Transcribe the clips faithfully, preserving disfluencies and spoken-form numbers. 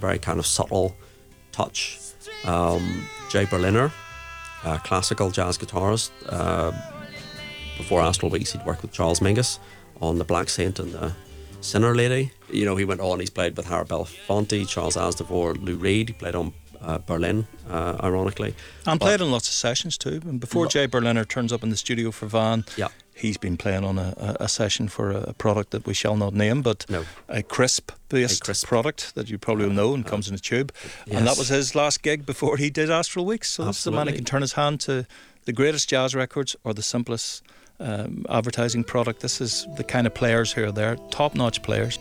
very kind of subtle touch. Um, Jay Berliner, a classical jazz guitarist. Uh, before Astral Weeks, he'd worked with Charles Mingus on The Black Saint and The Sinner Lady. You know, he went on, he's played with Harry Belafonte, Charles Aznavour, Lou Reed. He played on uh, Berlin, uh, ironically. And but, played on lots of sessions too. And before lo- Jay Berliner turns up in the studio for Van, yeah. he's been playing on a, a session for a product that we shall not name, but no. a crisp-based a crisp. product that you probably will know and uh, comes in a tube. Yes. And that was his last gig before he did Astral Weeks. So this is the man who can turn his hand to the greatest jazz records or the simplest um, advertising product. This is the kind of players who are there, top-notch players.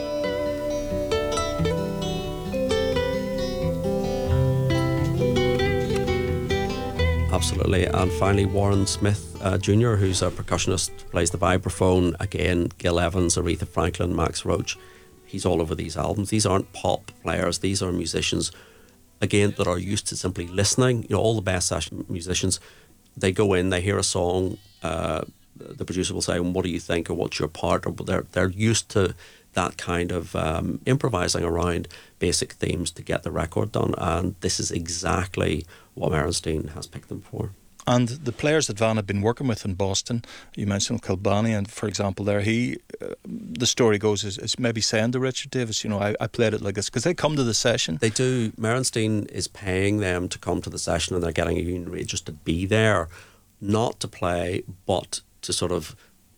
Absolutely. And finally, Warren Smith uh, Junior, who's a percussionist, plays the vibraphone. Again, Gil Evans, Aretha Franklin, Max Roach. He's all over these albums. These aren't pop players. These are musicians, again, that are used to simply listening. You know, all the best session musicians, they go in, they hear a song, uh, the producer will say, what do you think, or what's your part? Or they're, they're used to that kind of um, improvising around basic themes to get the record done. And this is exactly what Merenstein has picked them for. And the players that Van had been working with in Boston, you mentioned Kilbani, and for example there, he, uh, the story goes, is, is maybe saying to Richard Davis, you know, I, I played it like this, because they come to the session. They do. Merenstein is paying them to come to the session, and they're getting a union rate just to be there, not to play, but to sort of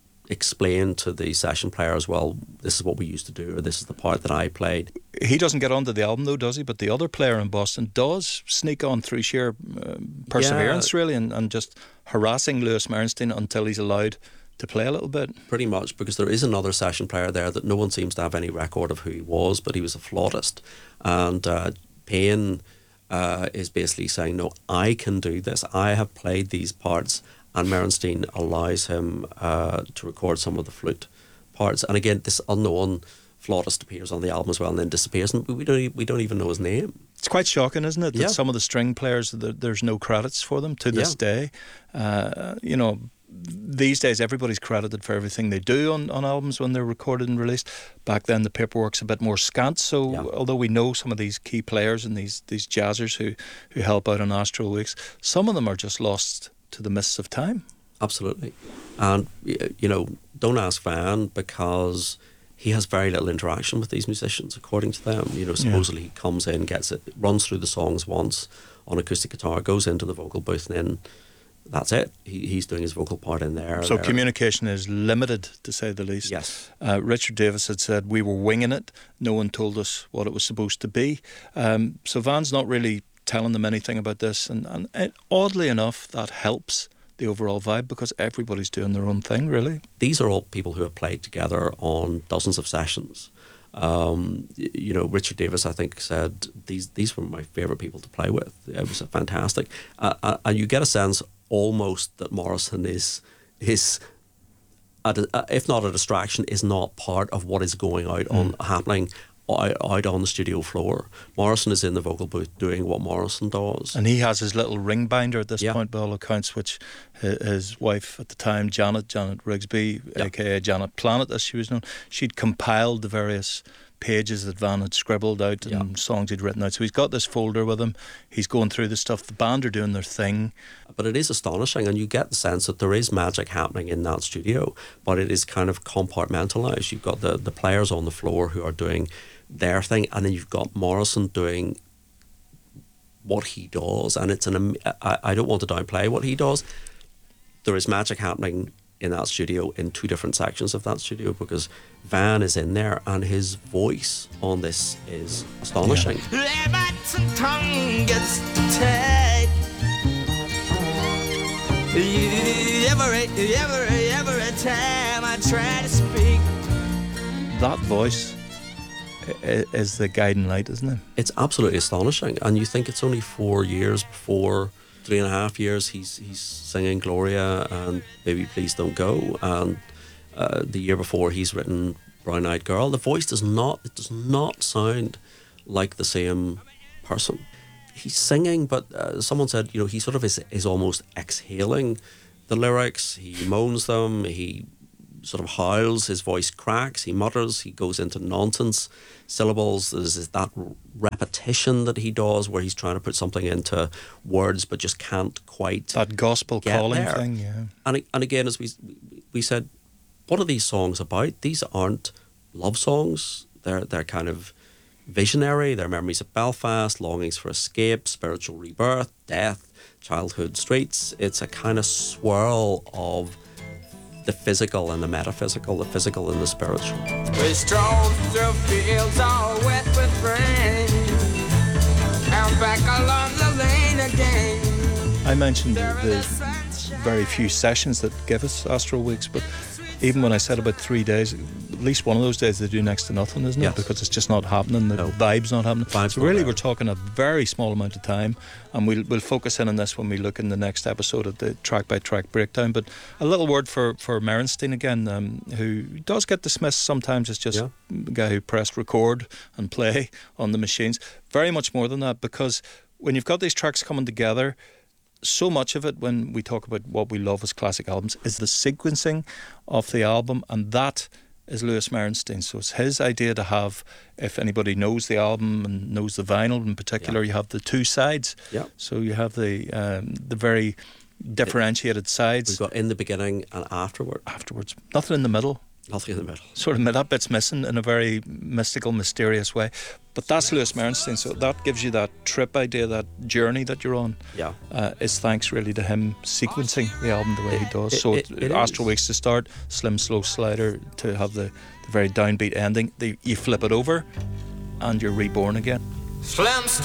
explain to the session players, well, this is what we used to do, or this is the part that I played. He doesn't get onto the album though, does he? But the other player in Boston does sneak on through sheer uh, perseverance, yeah. really, and, and just harassing Louis Merenstein until he's allowed to play a little bit. Pretty much, because there is another session player there that no one seems to have any record of who he was, but he was a flautist. And uh, Payne uh, is basically saying, no, I can do this. I have played these parts. And Merenstein allows him uh, to record some of the flute parts. And again, this unknown flautist appears on the album as well and then disappears. And we don't, we don't even know his name. It's quite shocking, isn't it? That yeah. some of the string players, there's no credits for them to this yeah. day. Uh, you know, these days everybody's credited for everything they do on, on albums when they're recorded and released. Back then the paperwork's a bit more scant. So yeah. although we know some of these key players and these, these jazzers who, who help out on Astral Weeks, some of them are just lost to the mists of time. Absolutely. And, you know, don't ask Van, because he has very little interaction with these musicians, according to them. You know, supposedly yeah. he comes in, gets it, runs through the songs once on acoustic guitar, goes into the vocal booth, and then that's it. He, he's doing his vocal part in there. So there. Communication is limited, to say the least. Yes. Uh, Richard Davis had said, we were winging it. No one told us what it was supposed to be. Um, so Van's not really telling them anything about this, and, and it, oddly enough, that helps the overall vibe, because everybody's doing their own thing, really. These are all people who have played together on dozens of sessions. Um, you know, Richard Davis, I think, said these these were my favourite people to play with. It was fantastic, uh, and you get a sense almost that Morrison is is. A, if not a distraction, is not part of what is going out mm. on happening out on the studio floor. Morrison is in the vocal booth doing what Morrison does. And he has his little ring binder at this yeah. point, by all accounts, which his wife at the time, Janet, Janet Rigsby, yeah. aka Janet Planet as she was known, she'd compiled the various pages that Van had scribbled out and yeah. songs he'd written out. So he's got this folder with him. He's going through the stuff. The band are doing their thing. But it is astonishing, and you get the sense that there is magic happening in that studio, but it is kind of compartmentalised. You've got the, the players on the floor who are doing their thing, and then you've got Morrison doing what he does, and it's an I, I don't want to downplay what he does. There is magic happening in that studio in two different sections of that studio, because Van is in there and his voice on this is astonishing. Yeah. Every, every, every time I try to speak, that voice is the guiding light, isn't it? It's absolutely astonishing, and you think it's only four years before, three and a half years, he's he's singing Gloria and Baby Please Don't Go, and uh, the year before he's written Brown Eyed Girl. The voice does not, it does not sound like the same person. He's singing, but uh, someone said, you know, he sort of is, is almost exhaling the lyrics. He moans them, he sort of howls, his voice cracks, he mutters, he goes into nonsense syllables. There's is that repetition that he does where he's trying to put something into words but just can't quite that gospel get calling there. thing. Yeah, and and again, as we we said, what are these songs about? These aren't love songs. They're they're kind of visionary. They're memories of Belfast, longings for escape, spiritual rebirth, death, childhood streets. It's a kind of swirl of the physical and the metaphysical, the physical and the spiritual. We strolled through fields all wet with rain, and back along the lane again. I mentioned the very few sessions that give us Astral Weeks, but even when I said about three days, at least one of those days they do next to nothing, isn't yes. it? Because it's just not happening, the no. vibe's not happening. Vibe's so really not we're talking a very small amount of time, and we'll, we'll focus in on this when we look in the next episode at the track-by-track breakdown. But a little word for, for Merenstein again, um, who does get dismissed sometimes as just yeah. the guy who pressed record and play on the machines. Very much more than that, because when you've got these tracks coming together, so much of it, when we talk about what we love as classic albums, is the sequencing of the album, and that is Louis Merenstein. So it's his idea to have, if anybody knows the album and knows the vinyl in particular, yeah. you have the two sides. Yeah. So you have the um, the very differentiated sides. We've got in the beginning and afterward. Afterwards. Nothing in the middle. Nothing in the middle. Sort of that bit's missing in a very mystical, mysterious way. But that's Louis Merenstein, so that gives you that trip idea, that journey that you're on. Yeah. Uh, it's thanks really to him sequencing the album the way he does. It, so it, it Astral is. Weeks to start, Slim Slow Slider to have the, the very downbeat ending. The, you flip it over and you're reborn again. Slim